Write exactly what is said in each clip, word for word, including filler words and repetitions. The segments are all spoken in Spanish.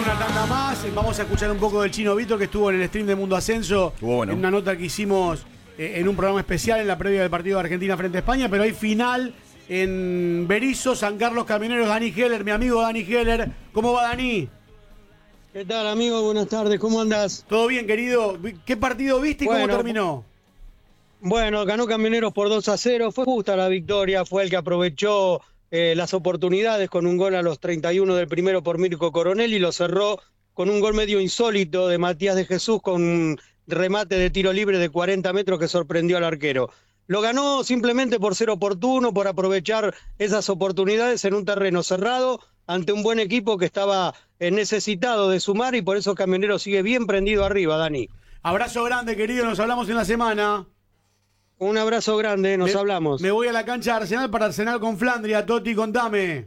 una tanda más. Vamos a escuchar un poco del Chino Víctor, que estuvo en el stream de Mundo Ascenso. Bueno. En una nota que hicimos eh, en un programa especial en la previa del partido de Argentina frente a España. Pero hay final en Berisso, San Carlos Camioneros. Dani Heller, mi amigo Dani Heller. ¿Cómo va, Dani? ¿Qué tal, amigo? Buenas tardes, ¿cómo andás? ¿Todo bien, querido? ¿Qué partido viste y bueno, cómo terminó? Bueno, ganó Camioneros por dos a cero. Fue justa la victoria. Fue el que aprovechó eh, las oportunidades con un gol a los treinta y uno del primero por Mirko Coronel y lo cerró con un gol medio insólito de Matías de Jesús con un remate de tiro libre de cuarenta metros que sorprendió al arquero. Lo ganó simplemente por ser oportuno, por aprovechar esas oportunidades en un terreno cerrado ante un buen equipo que estaba eh, necesitado de sumar y por eso Camioneros sigue bien prendido arriba, Dani. Abrazo grande, querido, nos hablamos en la semana. Un abrazo grande, nos me, hablamos. Me voy a la cancha de Arsenal para Arsenal con Flandria. Toti, contame.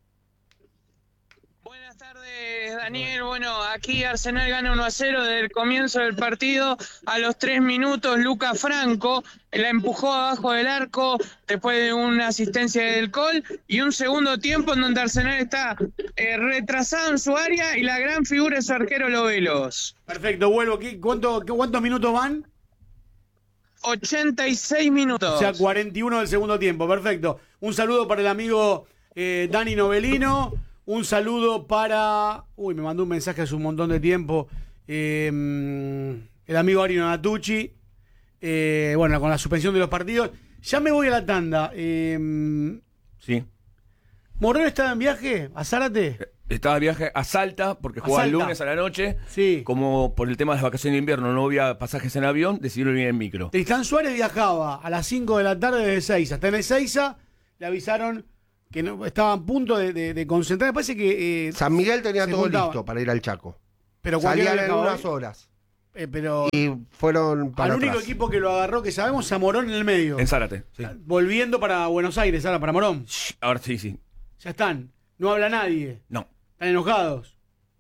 Buenas tardes, Daniel. Bueno, aquí Arsenal gana uno a cero desde el comienzo del partido. A los tres minutos, Lucas Franco la empujó abajo del arco después de una asistencia del Col y un segundo tiempo en donde Arsenal está eh, retrasado en su área y la gran figura es su arquero Lobelos. Perfecto, vuelvo. ¿Cuánto, ¿Cuántos minutos van? ochenta y seis minutos. O sea, cuarenta y uno del segundo tiempo. Perfecto. Un saludo para el amigo eh, Dani Novelino. Un saludo para... Uy, me mandó un mensaje hace un montón de tiempo. Eh, el amigo Ari Natucci. Eh, bueno, con la suspensión de los partidos. Ya me voy a la tanda. Eh, sí. ¿Morón estaba en viaje a Zárate? Estaba de viaje a Salta, porque jugaba el lunes a la noche. Sí. Como por el tema de las vacaciones de invierno no había pasajes en avión, decidieron ir en micro. Tristán Suárez viajaba a las cinco de la tarde desde Ezeiza. Hasta en Ezeiza le avisaron que no, estaba a punto de, de, de concentrar. Me parece que... Eh, San Miguel tenía todo juntaba. listo para ir al Chaco. Pero salían en viajaba, unas ¿eh? horas. Eh, pero y fueron para al único atrás. equipo que lo agarró, que sabemos, a Morón en el medio. En Zárate, sí. Volviendo para Buenos Aires, ahora para Morón. Ahora sí, sí. Ya están. No habla nadie. No. Están enojados.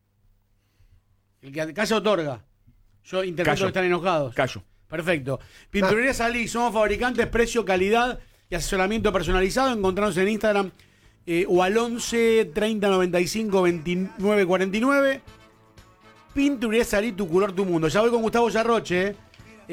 El que calla otorga. Yo interpreto Callo. que están enojados. Callo. Perfecto. Pinturería Salí, somos fabricantes, precio, calidad y asesoramiento personalizado. Encontrarnos en Instagram eh, o al once treinta noventa y cinco veintinueve cuarenta y nueve. Pinturería Salí, tu color, tu mundo. Ya voy con Gustavo Yarroche. Eh.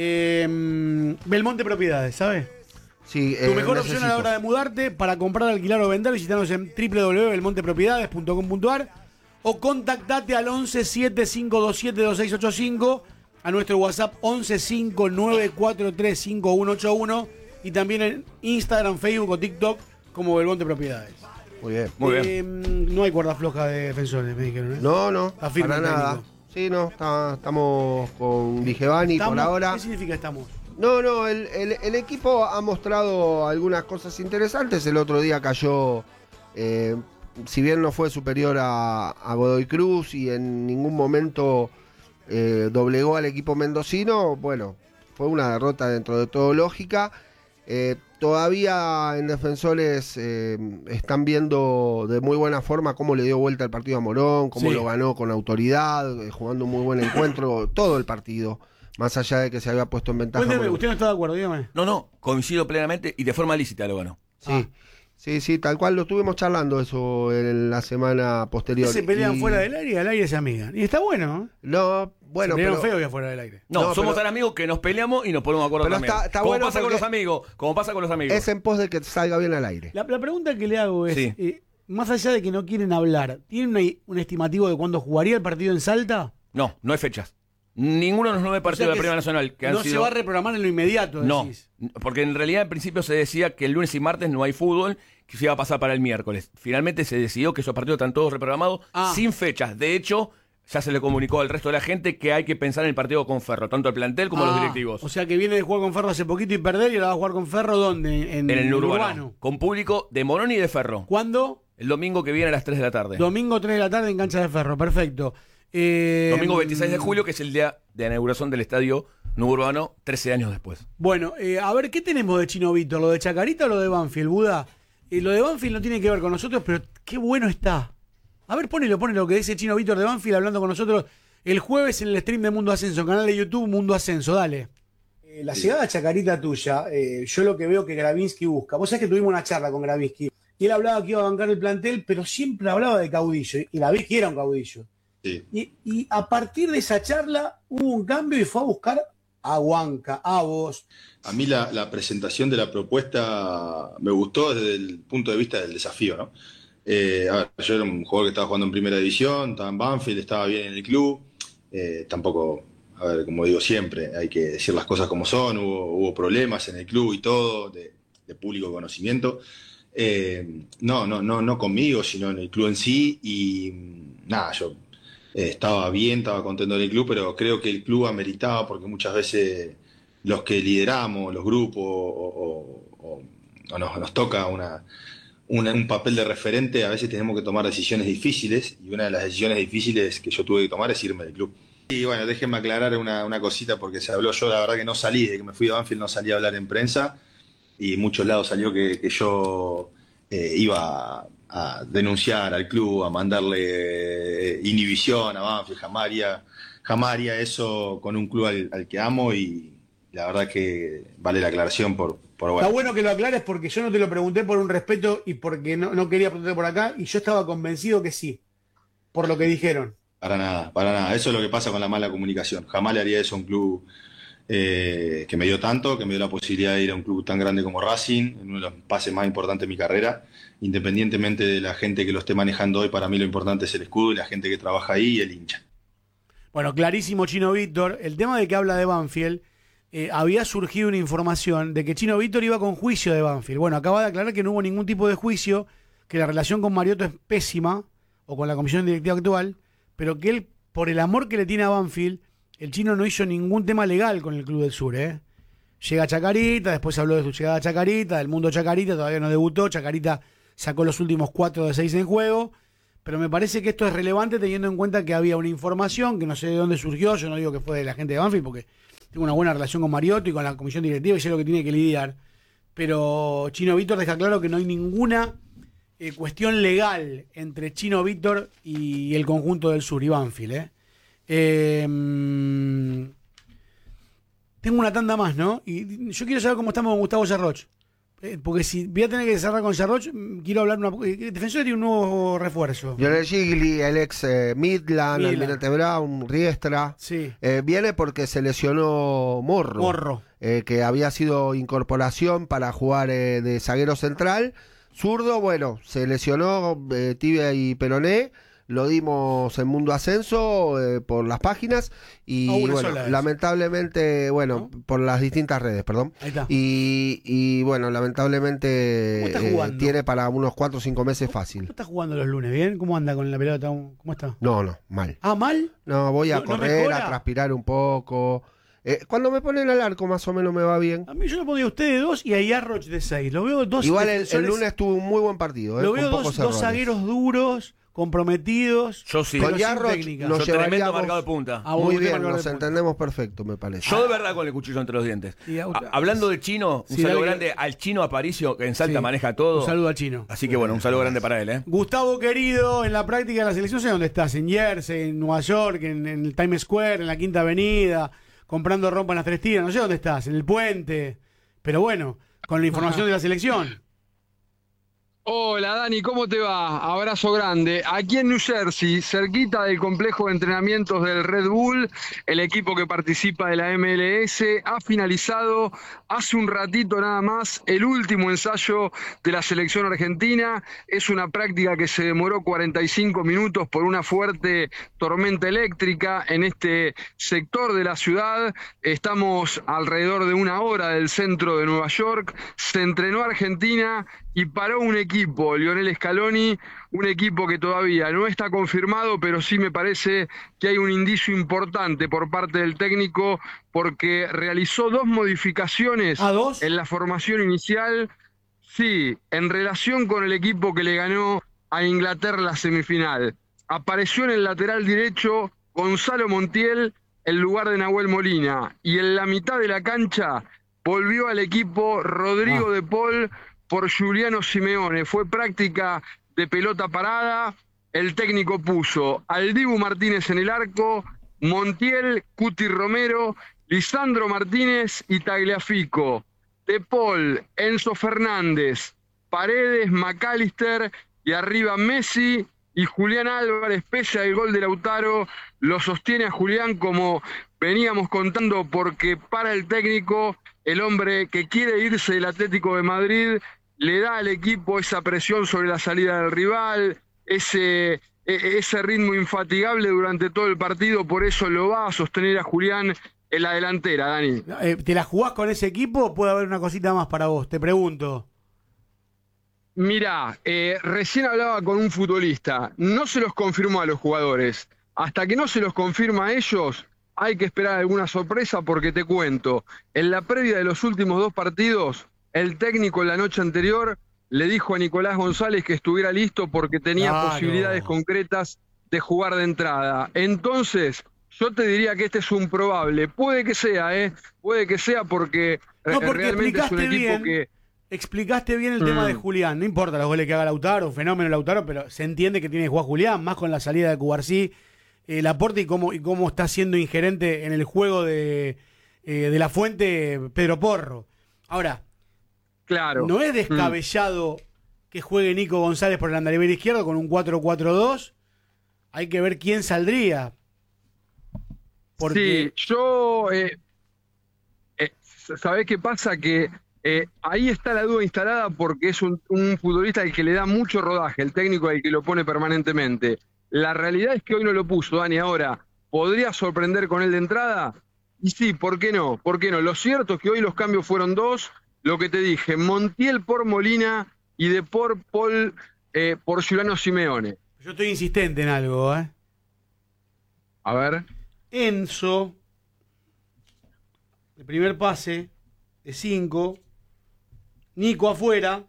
Eh, Belmonte Propiedades, ¿sabes? Sí, tu eh, mejor necesito. opción a la hora de mudarte para comprar, alquilar o vender. Visítanos en doble u doble u doble u punto belmonte propiedades punto com punto a r o contactate al once siete cinco dos siete dos seis ocho cinco, a nuestro WhatsApp once cinco nueve cuatro tres cinco uno ocho uno y también en Instagram, Facebook o TikTok como Belmonte Propiedades. Muy bien. Muy eh, bien. No hay cuerda floja de defensores, me dijeron, ¿eh? No, no, Está firme para el nada. técnico. Sí, no, está- estamos con Vigevani por ¿Estamos? ahora. ¿Qué significa estamos? No, no, el, el- el equipo ha mostrado algunas cosas interesantes. El otro día cayó, eh, si bien no fue superior a, a Godoy Cruz y en ningún momento eh, doblegó al equipo mendocino, bueno, fue una derrota dentro de todo lógica. Eh, todavía en Defensores eh, están viendo de muy buena forma cómo le dio vuelta el partido a Morón, cómo Sí. lo ganó con autoridad, eh, jugando un muy buen encuentro, todo el partido. Más allá de que se había puesto en ventaja. Cuénteme, Morón. usted no está de acuerdo, dígame. No, no, coincido plenamente y de forma lícita lo ganó. Sí, Ah. sí, sí, tal cual lo estuvimos charlando eso en la semana posterior. Se pelean Y- fuera del aire y al aire se amigan. Y está bueno, ¿eh? No, bueno, se pelearon pero, feo y afuera del aire. No, No, somos pero- tan amigos que nos peleamos y nos ponemos de acuerdo Pero también. está- está como bueno pasa con porque- los amigos, como pasa con los amigos. es en pos de que salga bien al aire. La, la pregunta que le hago es, Sí. eh, más allá de que no quieren hablar, ¿tienen una- un estimativo de cuándo jugaría el partido en Salta? No, no hay fechas. Ninguno de los nueve O sea partidos de que la Primera Nacional que han no sido... se va a reprogramar en lo inmediato, No, decís. porque en realidad en principio se decía que el lunes y martes no hay fútbol, que se iba a pasar para el miércoles. Finalmente se decidió que esos partidos están todos reprogramados Ah. sin fechas. De hecho, ya se le comunicó al resto de la gente que hay que pensar en el partido con Ferro, tanto el plantel como los Ah, directivos. O sea que viene de jugar con Ferro hace poquito y perder y ahora va a jugar con Ferro ¿dónde? En, en el Urbano. Urbano, con público de Morón y de Ferro. ¿Cuándo? El domingo que viene a las tres de la tarde. Domingo tres de la tarde en cancha de Ferro, perfecto. Eh, Domingo veintiséis de julio, que es el día de inauguración del estadio Nuevo Urbano, trece años después. Bueno, eh, a ver, ¿qué tenemos de Chino Víctor? ¿Lo de Chacarita o lo de Banfield, Buda? Eh, lo de Banfield no tiene que ver con nosotros, pero qué bueno está. A ver, ponelo, ponelo, que dice Chino Víctor de Banfield hablando con nosotros el jueves en el stream de Mundo Ascenso, canal de YouTube Mundo Ascenso, dale. Eh, la llegada a Chacarita tuya, eh, yo lo que veo que Gravinsky busca. Vos sabés que tuvimos una charla con Gravinsky y él hablaba que iba a bancar el plantel, pero siempre hablaba de caudillo. Y Gravinsky era un caudillo. Sí. Y, y a partir de esa charla hubo un cambio y fue a buscar a Huanca, a vos. A mí la, la presentación de la propuesta me gustó desde el punto de vista del desafío, ¿no? Eh, a ver, yo era un jugador que estaba jugando en primera división, estaba en Banfield, estaba bien en el club. Eh, tampoco, a ver, como digo siempre, hay que decir las cosas como son. Hubo, hubo problemas en el club y todo, de, de público conocimiento. Eh, no, no, no, no conmigo, sino en el club en sí. Y nada, yo eh, estaba bien, estaba contento en el club, pero creo que el club ameritaba, porque muchas veces los que lideramos, los grupos, o, o, o nos, nos toca una, una, un papel de referente, a veces tenemos que tomar decisiones difíciles, y una de las decisiones difíciles que yo tuve que tomar es irme del club. Y bueno, déjenme aclarar una, una cosita, porque se habló, yo la verdad que no salí, desde que me fui de Banfield no salí a hablar en prensa, y en muchos lados salió que, que yo eh, iba a, a denunciar al club, a mandarle inhibición a Banfield. Jamás haría, jamás haría eso con un club al, al que amo, y la verdad que vale la aclaración por, por bueno. Está bueno que lo aclares porque yo no te lo pregunté por un respeto y porque no, no quería preguntar por acá, y yo estaba convencido que sí, por lo que dijeron. Para nada, para nada. Eso es lo que pasa con la mala comunicación. Jamás le haría eso a un club eh, que me dio tanto, que me dio la posibilidad de ir a un club tan grande como Racing, en uno de los pases más importantes de mi carrera. Independientemente de la gente que lo esté manejando hoy, para mí lo importante es el escudo y la gente que trabaja ahí y el hincha. Bueno, clarísimo, Chino Víctor. El tema de que habla de Banfield, eh, había surgido una información de que Chino Víctor iba con juicio de Banfield. Bueno, acaba de aclarar que no hubo ningún tipo de juicio, que la relación con Mariotto es pésima, o con la comisión directiva actual, pero que él, por el amor que le tiene a Banfield, el Chino no hizo ningún tema legal con el Club del Sur, ¿eh? Llega Chacarita, después habló de su llegada a Chacarita, del mundo Chacarita, todavía no debutó, Chacarita sacó los últimos cuatro de seis en juego, pero me parece que esto es relevante teniendo en cuenta que había una información que no sé de dónde surgió, yo no digo que fue de la gente de Banfield, porque tengo una buena relación con Mariotto y con la comisión directiva y sé lo que tiene que lidiar, pero Chino Víctor deja claro que no hay ninguna eh, cuestión legal entre Chino Víctor y el conjunto del Sur y Banfield, ¿eh? Eh, tengo una tanda más, ¿no? Y yo quiero saber cómo estamos con Gustavo Sarroch. Eh, porque si voy a tener que cerrar con Sarroch, quiero hablar una. El defensor tiene un nuevo refuerzo. Lionel Gigli, el ex eh, Midland, Midland. Almirante Brown, Riestra. Sí. Eh, viene porque se lesionó Morro. Morro. Eh, que había sido incorporación para jugar eh, de zaguero central. Zurdo, bueno, se lesionó eh, tibia y peroné. Lo dimos en Mundo Ascenso eh, por las páginas y Ah, una bueno, sola vez. lamentablemente, bueno, ¿No? por las distintas redes, perdón. Ahí está. Y, y bueno, lamentablemente ¿Cómo está eh, jugando? tiene para unos cuatro o cinco meses ¿Cómo fácil. está jugando los lunes? ¿Bien? ¿Cómo anda con la pelota? ¿Cómo está? No, no, mal. ¿Ah, mal? No, voy a ¿No- no correr, mejora? a transpirar un poco. Eh, cuando me ponen al arco más o menos me va bien. A mí yo lo pondría a usted de dos y a Yarroch de seis. Lo veo dos Igual el, el defensores- lunes tuvo un muy buen partido. Eh, Lo con veo pocos dos, dos errores. zagueros duros, comprometidos. Yo sí. pero Con sin Yarroch técnica. nos Yo tremendo llevaríamos- marcado de punta. Ah, vos Muy usted bien, marcador nos de punta. entendemos perfecto, me parece. Yo de verdad con el cuchillo entre los dientes. Y a- A- hablando de Chino, un Sí, saludo dale. grande al Chino Aparicio, que en Salta Sí. maneja todo. Un saludo al Chino. Así que bueno, un saludo grande para él, ¿eh? Gustavo querido, en la práctica de la selección, sé dónde estás, en Jersey, en Nueva York, en, en el Times Square, en la Quinta Avenida, comprando ropa en las Tres Tiras, no sé dónde estás, en el puente, pero bueno, con la información de la selección. Hola Dani, ¿cómo te va? Abrazo grande. Aquí en New Jersey, cerquita del complejo de entrenamientos del Red Bull, el equipo que participa de la M L S ha finalizado hace un ratito nada más el último ensayo de la selección argentina. Es una práctica que se demoró cuarenta y cinco minutos por una fuerte tormenta eléctrica en este sector de la ciudad. Estamos alrededor de una hora del centro de Nueva York. Se entrenó Argentina y paró un equipo, Lionel Scaloni, un equipo que todavía no está confirmado, pero sí me parece que hay un indicio importante por parte del técnico porque realizó dos modificaciones ¿Ah, dos? en la formación inicial, sí, en relación con el equipo que le ganó a Inglaterra la semifinal. Apareció en el lateral derecho Gonzalo Montiel en lugar de Nahuel Molina y en la mitad de la cancha volvió al equipo Rodrigo Ah. de Paul por Giuliano Simeone. Fue práctica de pelota parada. El técnico puso al Dibu Martínez en el arco, Montiel, Cuti Romero, Lisandro Martínez y Tagliafico. De Paul, Enzo Fernández, Paredes, McAllister y arriba Messi, y Julián Álvarez, pese al gol de Lautaro, lo sostiene a Julián como veníamos contando, porque para el técnico, el hombre que quiere irse del Atlético de Madrid, le da al equipo esa presión sobre la salida del rival, ese, ese ritmo infatigable durante todo el partido, por eso lo va a sostener a Julián en la delantera, Dani. Eh, ¿Te la jugás con ese equipo o puede haber una cosita más para vos? Te pregunto. Mirá, eh, recién hablaba con un futbolista, no se los confirmó a los jugadores. Hasta que no se los confirma a ellos, hay que esperar alguna sorpresa, porque te cuento, en la previa de los últimos dos partidos, el técnico la noche anterior le dijo a Nicolás González que estuviera listo porque tenía claro. posibilidades concretas de jugar de entrada. Entonces, yo te diría que este es un probable. Puede que sea, ¿eh? Puede que sea porque, no, porque realmente es un equipo bien. que... Explicaste bien el mm. tema de Julián. No importa los goles que haga Lautaro, fenómeno Lautaro, pero se entiende que tiene que jugar Julián, más con la salida de Cubarsí, el aporte y cómo, y cómo está siendo ingerente en el juego de, eh, de la Fuente Pedro Porro. Ahora, claro. no es descabellado mm. que juegue Nico González por el andarivel izquierdo con un cuatro cuatro dos. Hay que ver quién saldría. Porque... Sí, yo... Eh, eh, ¿sabés qué pasa? Que... Eh, ahí está la duda instalada, porque es un, un futbolista al que le da mucho rodaje, el técnico al que lo pone permanentemente. La realidad es que hoy no lo puso, Dani. Ahora, ¿podría sorprender con él de entrada? Y sí, ¿por qué no? ¿Por qué no? Lo cierto es que hoy los cambios fueron dos, lo que te dije, Montiel por Molina y De por Paul eh, por Giuliano Simeone. Yo estoy insistente en algo, ¿eh? A ver. Enzo, el primer pase de cinco, Nico afuera,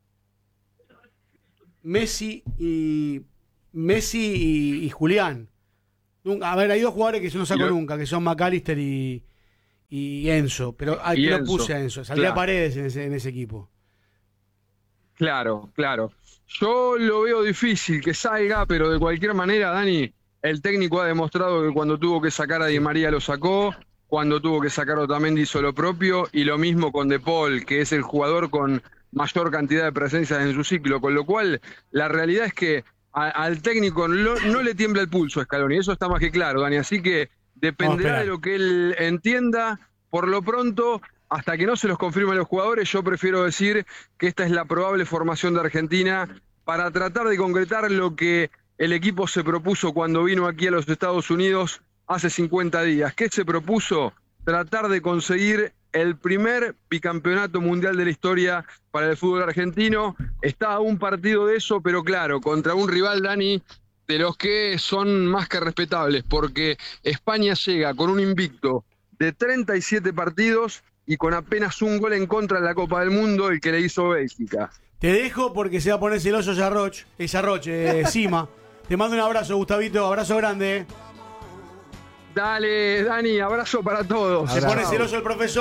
Messi y Messi y, y Julián. A ver, hay dos jugadores que yo no saco Yo... nunca, que son McAllister y, y Enzo, pero aquí lo puse a Enzo, saldría claro. Paredes en ese, en ese equipo. Claro, claro. Yo lo veo difícil que salga, pero de cualquier manera, Dani, el técnico ha demostrado que cuando tuvo que sacar a Di María lo sacó, cuando tuvo que sacar a Otamendi hizo lo propio, y lo mismo con De Paul, que es el jugador con mayor cantidad de presencias en su ciclo, con lo cual la realidad es que a, al técnico no, no le tiembla el pulso a Scaloni, eso está más que claro, Dani, así que dependerá de lo que él entienda. Por lo pronto, hasta que no se los confirmen los jugadores, yo prefiero decir que esta es la probable formación de Argentina para tratar de concretar lo que el equipo se propuso cuando vino aquí a los Estados Unidos hace cincuenta días. ¿Qué se propuso? Tratar de conseguir el primer bicampeonato mundial de la historia para el fútbol argentino. Está a un partido de eso, pero claro, contra un rival, Dani, de los que son más que respetables, porque España llega con un invicto de treinta y siete partidos y con apenas un gol en contra en la Copa del Mundo, el que le hizo Bélgica. Te dejo porque se va a poner celoso Yarroch, eh, Yarroch, eh, Sima. Te mando un abrazo, Gustavito, abrazo grande. Dale, Dani, abrazo para todos. Se pone celoso el profesor.